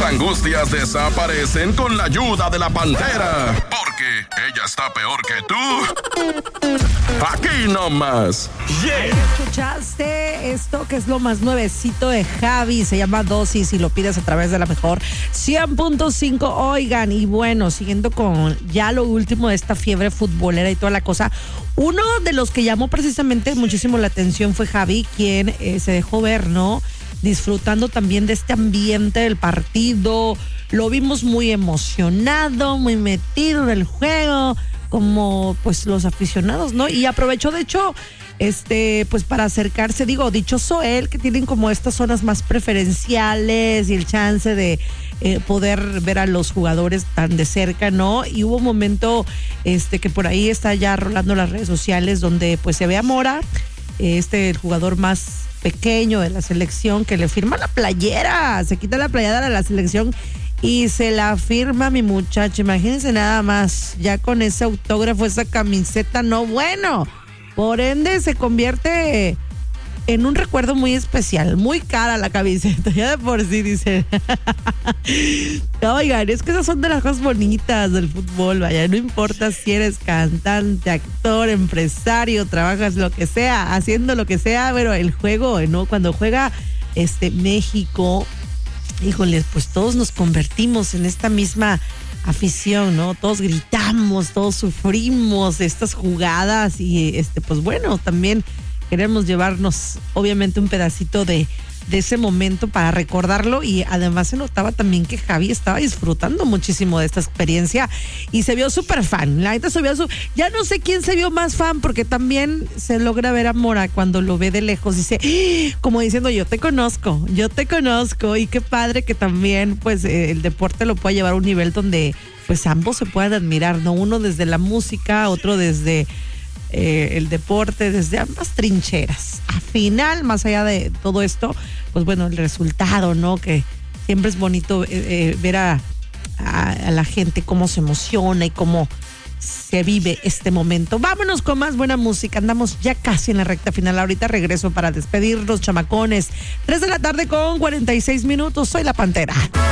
angustias desaparecen con la ayuda de la Pantera. Porque ella está peor que tú. Aquí nomás. Yeah. ¿Escuchaste esto que es lo más nuevecito de Javi? Se llama Dosis y lo pides a través de la mejor 100.5. Oigan, y bueno, siguiendo con ya lo último de esta fiebre futbolera y toda la cosa, uno de los que llamó precisamente muchísimo la atención fue Javi, quien se dejó ver, ¿no? Disfrutando también de este ambiente del partido. Lo vimos muy emocionado, muy metido en el juego, como pues los aficionados, ¿no? Y aprovechó, de hecho, pues para acercarse, dichoso él, que tienen como estas zonas más preferenciales y el chance de poder ver a los jugadores tan de cerca, ¿no? Y hubo un momento que por ahí está ya rolando las redes sociales donde pues se ve a Mora, el jugador más pequeño de la selección, que le firma la playera, se quita la playera de la selección y se la firma mi muchacho. Imagínense nada más, ya con ese autógrafo, esa camiseta, no, bueno, por ende se convierte en un recuerdo muy especial, muy cara la camiseta, ya de por sí, dice. Oigan, es que esas son de las cosas bonitas del fútbol, vaya, no importa si eres cantante, actor, empresario, trabajas lo que sea, haciendo lo que sea, pero el juego, ¿no? Cuando juega México, híjoles, pues todos nos convertimos en esta misma afición, ¿no? Todos gritamos, todos sufrimos estas jugadas y pues bueno, también queremos llevarnos obviamente un pedacito de ese momento para recordarlo, y además se notaba también que Javi estaba disfrutando muchísimo de esta experiencia y se vio súper fan. La neta se vio ya no sé quién se vio más fan, porque también se logra ver a Mora cuando lo ve de lejos, dice, como diciendo, yo te conozco, y qué padre que también pues el deporte lo pueda llevar a un nivel donde pues ambos se puedan admirar, ¿no? Uno desde la música, otro desde el deporte, desde ambas trincheras. Al final, más allá de todo esto, pues bueno, el resultado, ¿no? Que siempre es bonito ver a la gente cómo se emociona y cómo se vive este momento. Vámonos con más buena música. Andamos ya casi en la recta final. Ahorita regreso para despedirnos, chamacones. 3 de la tarde con 46 minutos. Soy la Pantera.